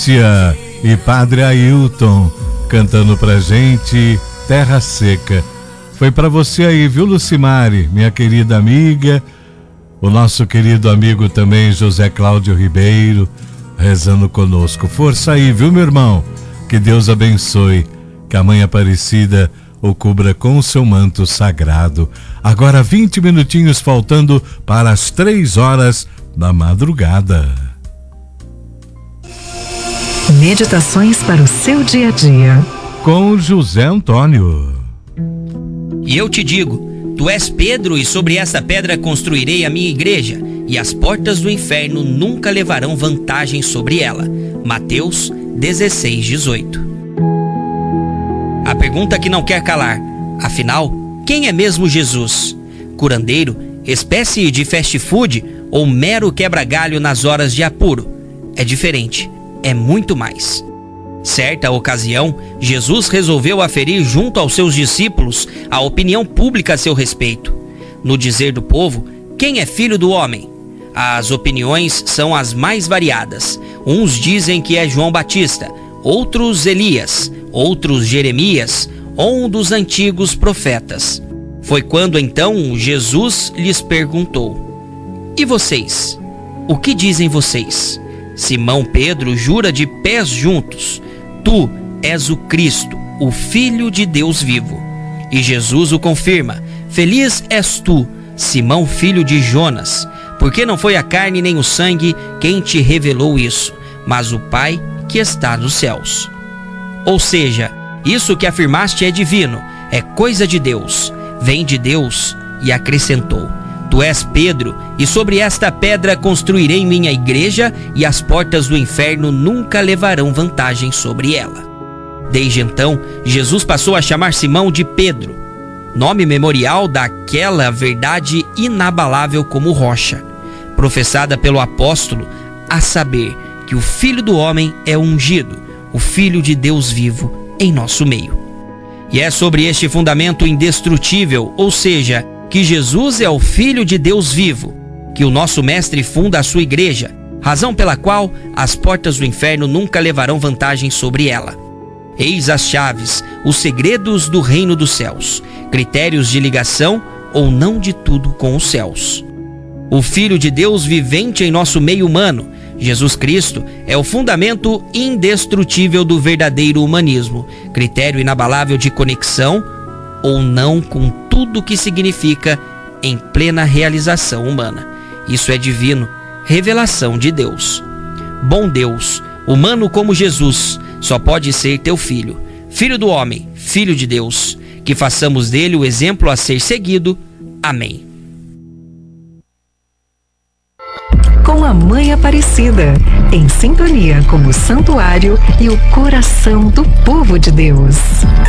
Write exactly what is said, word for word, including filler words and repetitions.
E Padre Ailton cantando pra gente Terra Seca. Foi pra você aí, viu, Lucimari, minha querida amiga, o nosso querido amigo também José Cláudio Ribeiro rezando conosco. Força aí, viu, meu irmão? Que Deus abençoe, que a Mãe Aparecida o cubra com o seu manto sagrado. Agora vinte minutinhos faltando para as três horas da madrugada. Meditações para o seu dia a dia. Com José Antônio. E eu te digo, tu és Pedro, e sobre esta pedra construirei a minha igreja, e as portas do inferno nunca levarão vantagem sobre ela. Mateus dezesseis, dezoito. A pergunta que não quer calar, afinal, quem é mesmo Jesus? Curandeiro, espécie de fast food ou mero quebra-galho nas horas de apuro? É diferente. É muito mais. Certa ocasião, Jesus resolveu aferir junto aos seus discípulos a opinião pública a seu respeito. No dizer do povo, quem é filho do homem? As opiniões são as mais variadas. Uns dizem que é João Batista, outros Elias, outros Jeremias, ou um dos antigos profetas. Foi quando então Jesus lhes perguntou: e vocês? O que dizem vocês? Simão Pedro jura de pés juntos: tu és o Cristo, o Filho de Deus vivo. E Jesus o confirma: feliz és tu, Simão, filho de Jonas, porque não foi a carne nem o sangue quem te revelou isso, mas o Pai que está nos céus. Ou seja, isso que afirmaste é divino, é coisa de Deus, vem de Deus. E acrescentou: tu és Pedro, e sobre esta pedra construirei minha igreja, e as portas do inferno nunca levarão vantagem sobre ela. Desde então, Jesus passou a chamar Simão de Pedro, nome memorial daquela verdade inabalável como rocha, professada pelo apóstolo, a saber que o Filho do Homem é ungido, o Filho de Deus vivo em nosso meio. E é sobre este fundamento indestrutível, ou seja, que Jesus é o Filho de Deus vivo, que o nosso Mestre funda a sua igreja, razão pela qual as portas do inferno nunca levarão vantagem sobre ela. Eis as chaves, os segredos do reino dos céus, critérios de ligação ou não de tudo com os céus. O Filho de Deus vivente em nosso meio humano, Jesus Cristo, é o fundamento indestrutível do verdadeiro humanismo, critério inabalável de conexão ou não com tudo que significa em plena realização humana. Isso é divino, revelação de Deus. Bom Deus, humano como Jesus, só pode ser teu filho, filho do homem, filho de Deus, que façamos dele o exemplo a ser seguido. Amém. Com a Mãe Aparecida, em sintonia com o santuário e o coração do povo de Deus.